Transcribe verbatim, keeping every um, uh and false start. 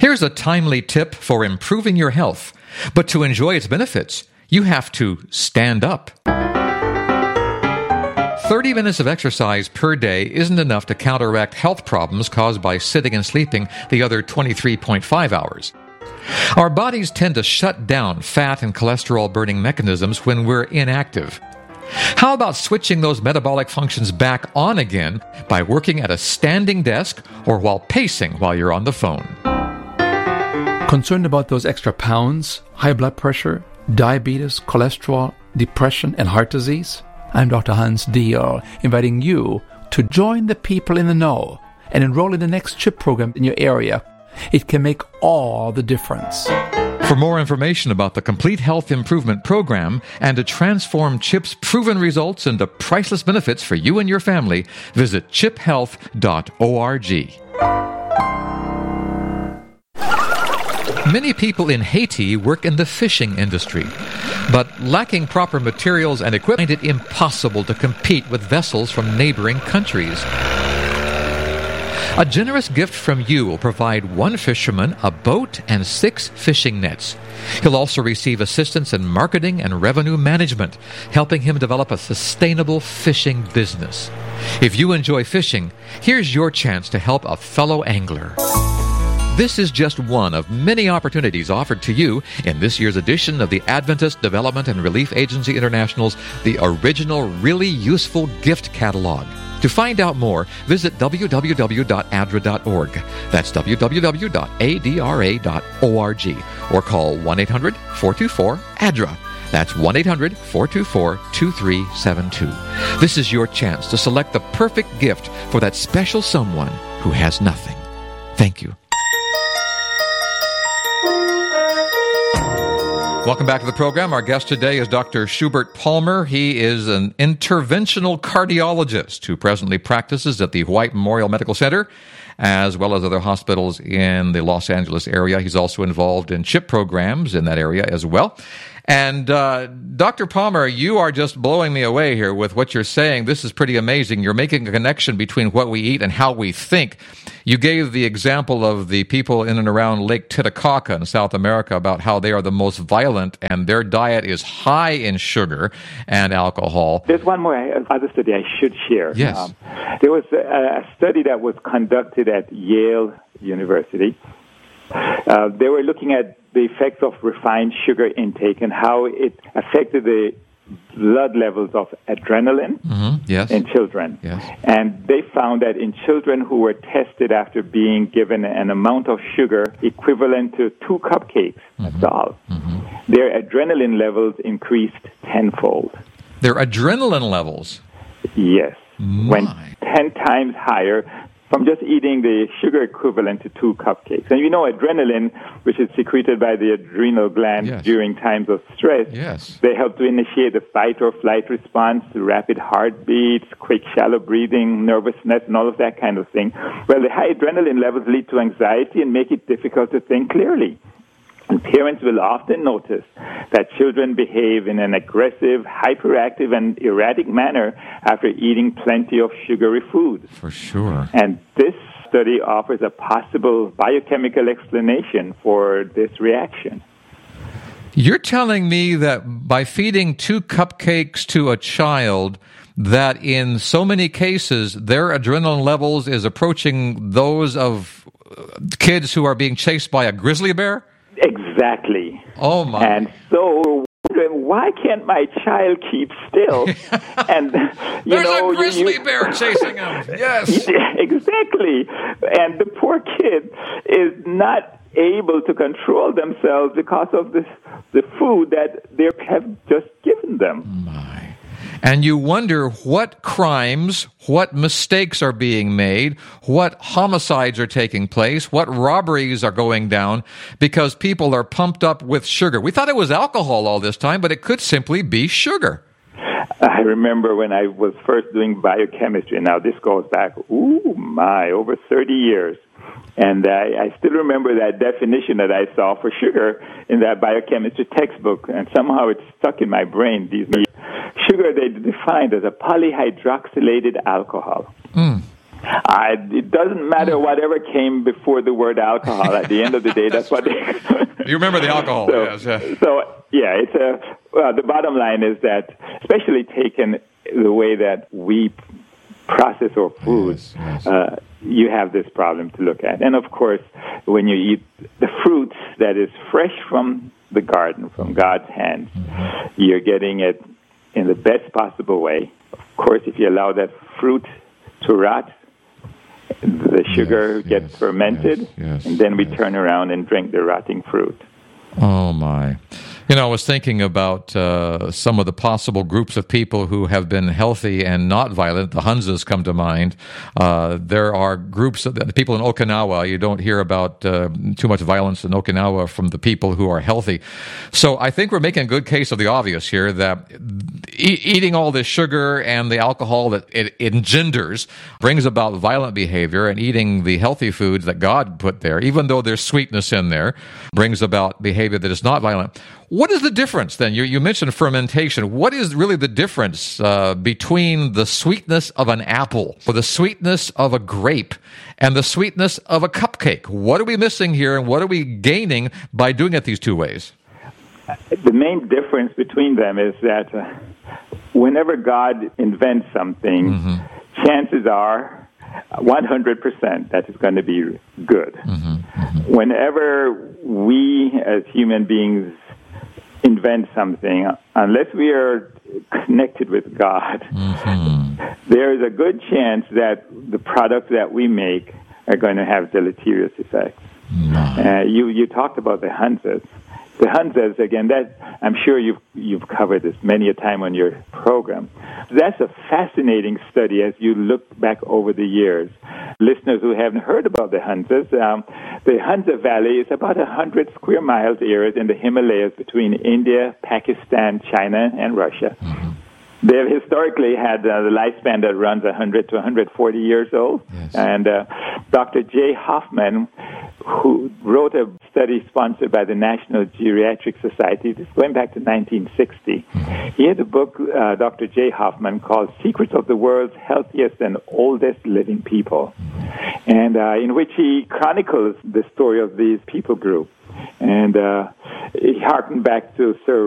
Here's a timely tip for improving your health. But to enjoy its benefits, you have to stand up. thirty minutes of exercise per day isn't enough to counteract health problems caused by sitting and sleeping the other twenty-three point five hours. Our bodies tend to shut down fat and cholesterol-burning mechanisms when we're inactive. How about switching those metabolic functions back on again by working at a standing desk or while pacing while you're on the phone? Concerned about those extra pounds, high blood pressure, diabetes, cholesterol, depression, and heart disease? I'm Doctor Hans Diehl, inviting you to join the people in the know and enroll in the next CHIP program in your area. It can make all the difference. For more information about the Complete Health Improvement Program and to transform CHIP's proven results into priceless benefits for you and your family, visit chip health dot org. Many people in Haiti work in the fishing industry, but lacking proper materials and equipment made it impossible to compete with vessels from neighboring countries. A generous gift from you will provide one fisherman a boat and six fishing nets. He'll also receive assistance in marketing and revenue management, helping him develop a sustainable fishing business. If you enjoy fishing, here's your chance to help a fellow angler. This is just one of many opportunities offered to you in this year's edition of the Adventist Development and Relief Agency International's The Original Really Useful Gift Catalog. To find out more, visit w w w dot a d r a dot org. That's w w w dot a d r a dot org. Or call one eight hundred four two four A D R A. That's one eight hundred four two four two three seven two. This is your chance to select the perfect gift for that special someone who has nothing. Thank you. Welcome back to the program. Our guest today is Doctor Schubert Palmer. He is an interventional cardiologist who presently practices at the White Memorial Medical Center, as well as other hospitals in the Los Angeles area. He's also involved in CHIP programs in that area as well. And uh, Doctor Palmer, you are just blowing me away here with what you're saying. This is pretty amazing. You're making a connection between what we eat and how we think. You gave the example of the people in and around Lake Titicaca in South America about how they are the most violent and their diet is high in sugar and alcohol. There's one more other study I should share. Yes. Um, there was a, a study that was conducted at Yale University. Uh, they were looking at the effects of refined sugar intake and how it affected the blood levels of adrenaline mm-hmm. yes. in children. Yes. And they found that in children who were tested after being given an amount of sugar equivalent to two cupcakes, mm-hmm. that's all, mm-hmm. their adrenaline levels increased tenfold. Their adrenaline levels? Yes. My. Went ten times higher from just eating the sugar equivalent to two cupcakes. And you know adrenaline, which is secreted by the adrenal gland yes. during times of stress, yes. they help to initiate the fight or flight response, rapid heartbeats, quick shallow breathing, nervousness, and all of that kind of thing. Well, the high adrenaline levels lead to anxiety and make it difficult to think clearly. And parents will often notice that children behave in an aggressive, hyperactive, and erratic manner after eating plenty of sugary food. For sure. And this study offers a possible biochemical explanation for this reaction. You're telling me that by feeding two cupcakes to a child, that in so many cases their adrenaline levels is approaching those of kids who are being chased by a grizzly bear? Exactly. Oh, my. And so, why can't my child keep still? And you There's know, a grizzly you, you, bear chasing him. Yes. Exactly. And the poor kid is not able to control themselves because of this, the food that they have just given them. My. And you wonder what crimes, what mistakes are being made, what homicides are taking place, what robberies are going down because people are pumped up with sugar. We thought it was alcohol all this time, but it could simply be sugar. I remember when I was first doing biochemistry. Now, this goes back, ooh, my, over thirty years. And I, I still remember that definition that I saw for sugar in that biochemistry textbook, and somehow it's stuck in my brain. These sugar they defined as a polyhydroxylated alcohol. Mm. I, it doesn't matter whatever came before the word alcohol. At the end of the day, that's what they... You remember the alcohol, so, yes. Yeah. So, yeah, it's a... Well, the bottom line is that, especially taken the way that we process our foods, yes, yes. Uh, you have this problem to look at. And, of course, when you eat the fruits that is fresh from the garden, from God's hands, mm-hmm. you're getting it in the best possible way. Of course, if you allow that fruit to rot, the sugar yes, gets yes, fermented, yes, yes, and then we yes. turn around and drink the rotting fruit. Oh, my. You know, I was thinking about uh, some of the possible groups of people who have been healthy and not violent. The Hunzas come to mind. Uh, there are groups of the people in Okinawa. You don't hear about uh, too much violence in Okinawa from the people who are healthy. So I think we're making a good case of the obvious here, that e- eating all this sugar and the alcohol that it engenders brings about violent behavior, and eating the healthy foods that God put there, even though there's sweetness in there, brings about behavior that is not violent. What is the difference then? You, you mentioned fermentation. What is really the difference uh, between the sweetness of an apple, or the sweetness of a grape, and the sweetness of a cupcake? What are we missing here, and what are we gaining by doing it these two ways? The main difference between them is that uh, whenever God invents something, mm-hmm. chances are one hundred percent that it's going to be good. Mm-hmm. Mm-hmm. Whenever we as human beings invent something, unless we are connected with God, mm-hmm. there is a good chance that the products that we make are going to have deleterious effects. Mm-hmm. Uh, you you talked about the Hunzas. The Hunzas, again, that I'm sure you've you've covered this many a time on your program. That's a fascinating study as you look back over the years. Listeners who haven't heard about the Hunzas, um, the Hunza Valley is about one hundred square miles area in the Himalayas between India, Pakistan, China, and Russia. Mm-hmm. They've historically had uh, the lifespan that runs one hundred to one hundred forty years old. Yes. And uh, Doctor Jay Hoffman, who wrote a study sponsored by the National Geriatric Society, this is going back to nineteen sixty. Mm-hmm. He had a book, uh, Doctor Jay Hoffman, called Secrets of the World's Healthiest and Oldest Living People, mm-hmm. and uh, in which he chronicles the story of these people group. And uh, he harkened back to Sir